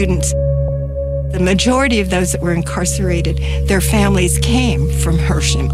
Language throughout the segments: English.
students. The majority of those that were incarcerated, their families came from Hiroshima.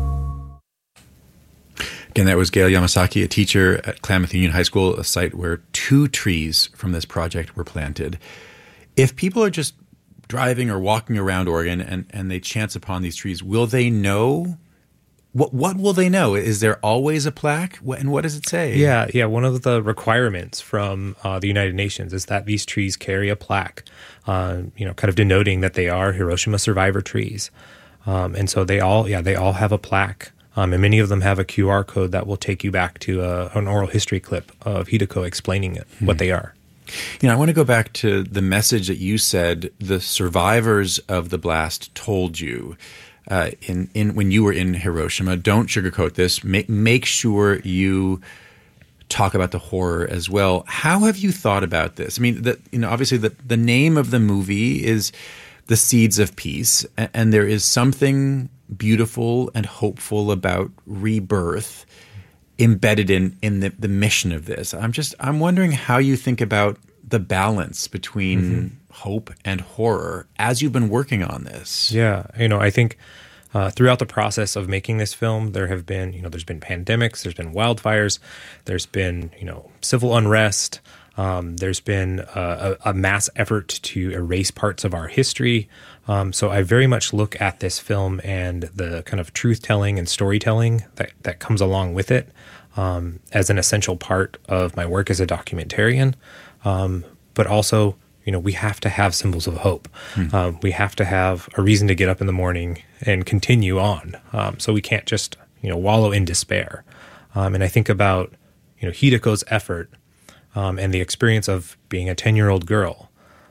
Again, that was Gail Yamasaki, a teacher at Klamath Union High School, a site where 2 trees from this project were planted. If people are just driving or walking around Oregon and they chance upon these trees, will they know? What will they know? Is there always a plaque? And what does it say? Yeah. One of the requirements from the United Nations is that these trees carry a plaque, kind of denoting that they are Hiroshima survivor trees. And so they all have a plaque. And many of them have a QR code that will take you back to an oral history clip of Hideko explaining what they are. I want to go back to the message that you said the survivors of the blast told you when you were in Hiroshima. Don't sugarcoat this. Make sure you talk about the horror as well. How have you thought about this? I mean, obviously the name of the movie is The Seeds of Peace, and there is something beautiful and hopeful about rebirth embedded in the mission of this. I'm wondering how you think about the balance between hope and horror as you've been working on this. Yeah, I think throughout the process of making this film, there have been, there's been pandemics, there's been wildfires, there's been, civil unrest. There's been a mass effort to erase parts of our history. So I very much look at this film and the kind of truth-telling and storytelling that comes along with it as an essential part of my work as a documentarian. But also, we have to have symbols of hope. We have to have a reason to get up in the morning and continue on. So we can't just, wallow in despair. And I think about, Hideko's effort and the experience of being a 10-year-old girl.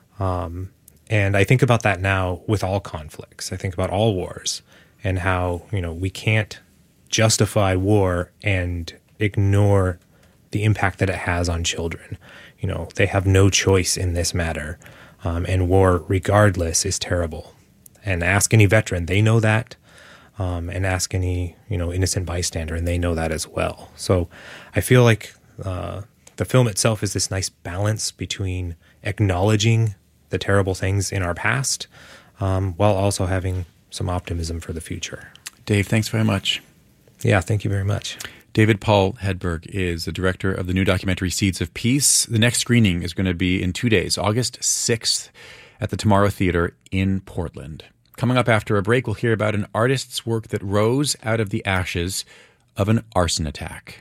And I think about that now with all conflicts. I think about all wars and how, we can't justify war and ignore the impact that it has on children. They have no choice in this matter. And war, regardless, is terrible. And ask any veteran, they know that. And ask any, innocent bystander, and they know that as well. So I feel like the film itself is this nice balance between acknowledging the terrible things in our past while also having some optimism for the future. Dave, thanks very much. Yeah, thank you very much. David Paul Hedberg is the director of the new documentary Seeds of Peace. The next screening is going to be in 2 days, August 6th at the Tomorrow Theater in Portland. Coming up after a break, we'll hear about an artist's work that rose out of the ashes of an arson attack.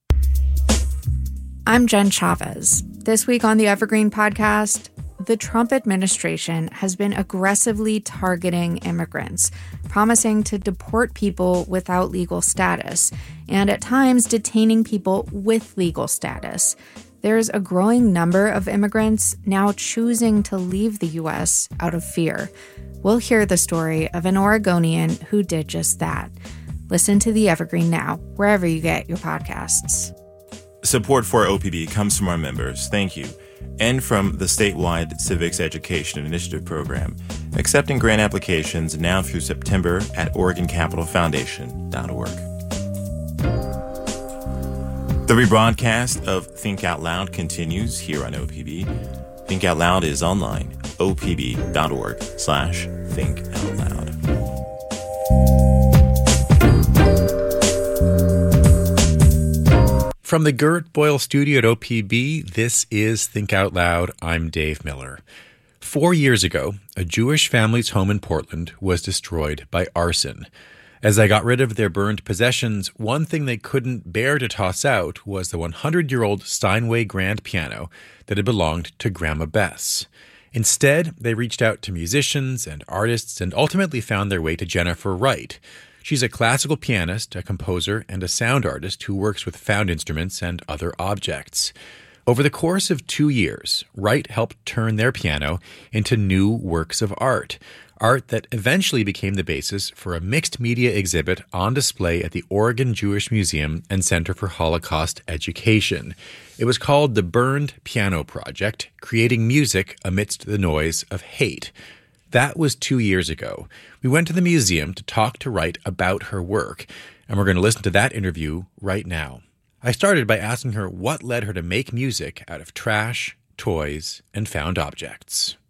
I'm Jen Chavez. This week on the Evergreen Podcast, the Trump administration has been aggressively targeting immigrants, promising to deport people without legal status, and at times detaining people with legal status. There's a growing number of immigrants now choosing to leave the U.S. out of fear. We'll hear the story of an Oregonian who did just that. Listen to the Evergreen now, wherever you get your podcasts. Support for OPB comes from our members, thank you, and from the statewide Civics Education Initiative Program, accepting grant applications now through September at OregonCapitalFoundation.org. The rebroadcast of Think Out Loud continues here on OPB. Think Out Loud is online, opb.org/thinkoutloud. From the Gert Boyle studio at OPB, this is Think Out Loud. I'm Dave Miller. 4 years ago, a Jewish family's home in Portland was destroyed by arson. As they got rid of their burned possessions, one thing they couldn't bear to toss out was the 100-year-old Steinway grand piano that had belonged to Grandma Bess. Instead, they reached out to musicians and artists and ultimately found their way to Jennifer Wright. She's a classical pianist, a composer, and a sound artist who works with found instruments and other objects. Over the course of 2 years, Wright helped turn their piano into new works of art that eventually became the basis for a mixed media exhibit on display at the Oregon Jewish Museum and Center for Holocaust Education. It was called the Burned Piano Project, creating music amidst the noise of hate. That was 2 years ago. We went to the museum to talk to Wright about her work, and we're going to listen to that interview right now. I started by asking her what led her to make music out of trash, toys, and found objects.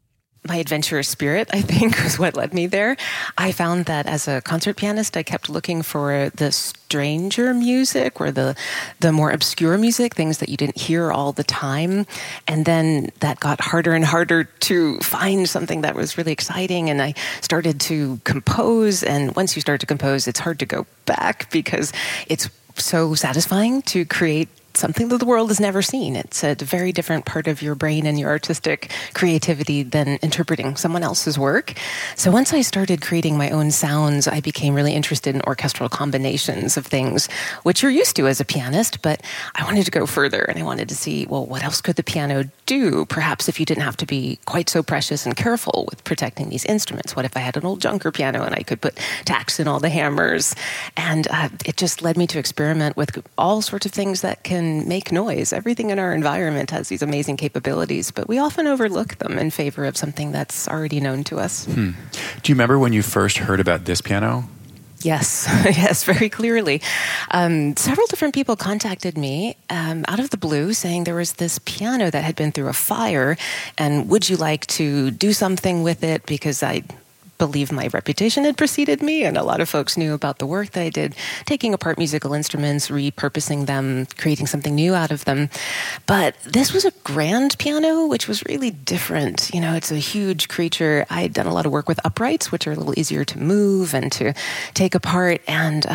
my adventurous spirit, I think, was what led me there. I found that as a concert pianist, I kept looking for the stranger music or the more obscure music, things that you didn't hear all the time. And then that got harder and harder to find something that was really exciting. And I started to compose. And once you start to compose, it's hard to go back because it's so satisfying to create something that the world has never seen. It's a very different part of your brain and your artistic creativity than interpreting someone else's work. So once I started creating my own sounds, I became really interested in orchestral combinations of things, which you're used to as a pianist, but I wanted to go further and I wanted to see, well, what else could the piano do? Perhaps if you didn't have to be quite so precious and careful with protecting these instruments. What if I had an old Junker piano and I could put tacks in all the hammers? And it just led me to experiment with all sorts of things that can make noise. Everything in our environment has these amazing capabilities, but we often overlook them in favor of something that's already known to us. Do you remember when you first heard about this piano? Yes, yes, very clearly. Several different people contacted me out of the blue saying there was this piano that had been through a fire, and would you like to do something with it? Because I believe my reputation had preceded me, and a lot of folks knew about the work that I did, taking apart musical instruments, repurposing them, creating something new out of them. But this was a grand piano, which was really different. You know, it's a huge creature. I had done a lot of work with uprights, which are a little easier to move and to take apart. And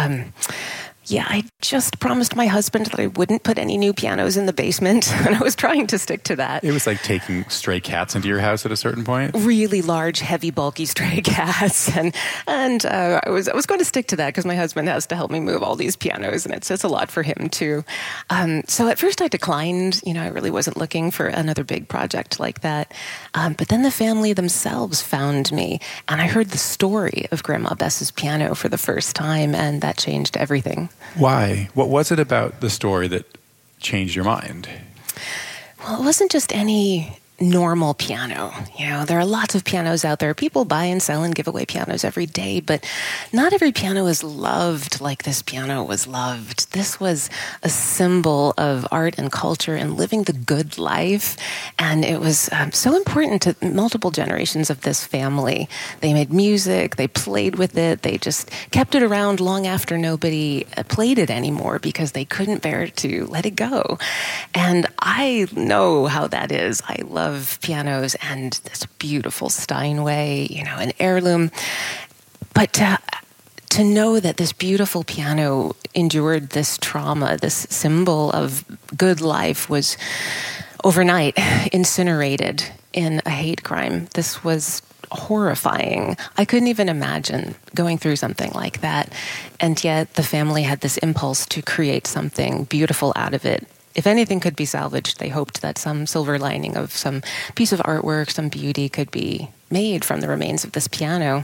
I just promised my husband that I wouldn't put any new pianos in the basement, and I was trying to stick to that. It was like taking stray cats into your house at a certain point? Really large, heavy, bulky stray cats. And I was going to stick to that because my husband has to help me move all these pianos, and it's a lot for him too. So at first I declined. You know, I really wasn't looking for another big project like that. But then the family themselves found me, and I heard the story of Grandma Bess's piano for the first time, and that changed everything. Why? What was it about the story that changed your mind? Well, it wasn't just any normal piano. You know, there are lots of pianos out there. People buy and sell and give away pianos every day, but not every piano is loved like this piano was loved. This was a symbol of art and culture and living the good life, and it was so important to multiple generations of this family. They made music, they played with it, they just kept it around long after nobody played it anymore because they couldn't bear to let it go. And I know how that is. I love pianos and this beautiful Steinway, you know, an heirloom. But to know that this beautiful piano endured this trauma, this symbol of good life, was overnight incinerated in a hate crime. This was horrifying. I couldn't even imagine going through something like that. And yet the family had this impulse to create something beautiful out of it. If anything could be salvaged, they hoped that some silver lining of some piece of artwork, some beauty could be made from the remains of this piano.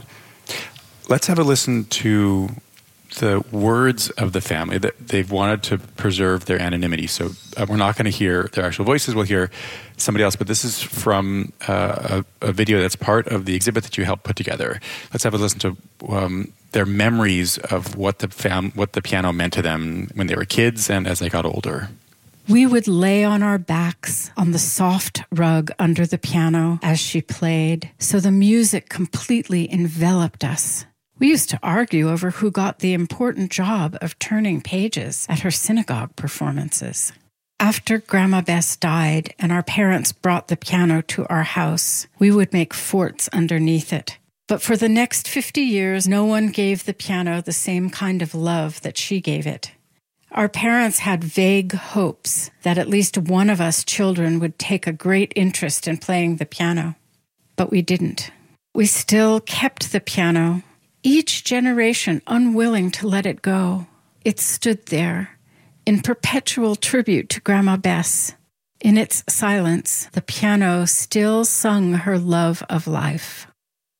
Let's have a listen to the words of the family. That they've wanted to preserve their anonymity, so we're not going to hear their actual voices. We'll hear somebody else, but this is from a video that's part of the exhibit that you helped put together. Let's have a listen to their memories of what the piano meant to them when they were kids and as they got older. We would lay on our backs on the soft rug under the piano as she played, so the music completely enveloped us. We used to argue over who got the important job of turning pages at her synagogue performances. After Grandma Bess died and our parents brought the piano to our house, we would make forts underneath it. But for the next 50 years, no one gave the piano the same kind of love that she gave it. Our parents had vague hopes that at least one of us children would take a great interest in playing the piano. But we didn't. We still kept the piano, each generation unwilling to let it go. It stood there, in perpetual tribute to Grandma Bess. In its silence, the piano still sung her love of life.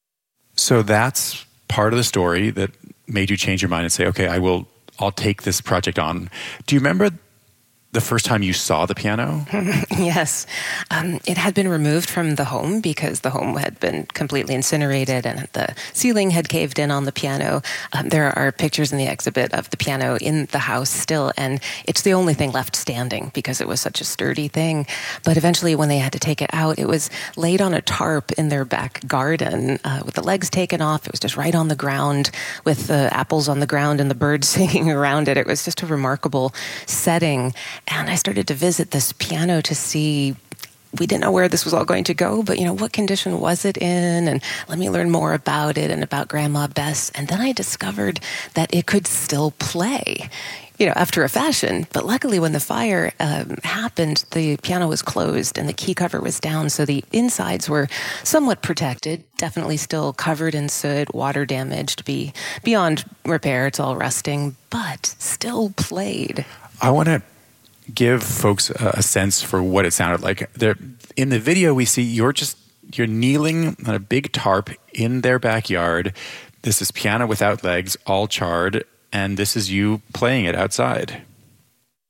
So that's part of the story that made you change your mind and say, okay, I'll take this project on. Do you remember the first time you saw the piano? Yes. It had been removed from the home because the home had been completely incinerated and the ceiling had caved in on the piano. There are pictures in the exhibit of the piano in the house still, and it's the only thing left standing because it was such a sturdy thing. But eventually when they had to take it out, it was laid on a tarp in their back garden with the legs taken off. It was just right on the ground with the apples on the ground and the birds singing around it. It was just a remarkable setting. And I started to visit this piano to see, we didn't know where this was all going to go, but, what condition was it in? And let me learn more about it and about Grandma Bess. And then I discovered that it could still play, after a fashion. But luckily, when the fire happened, the piano was closed and the key cover was down. So the insides were somewhat protected, definitely still covered in soot, water damaged, beyond repair. It's all rusting, but still played. I want to give folks a sense for what it sounded like. In the video, we see you're kneeling on a big tarp in their backyard. This is piano without legs, all charred, and this is you playing it outside.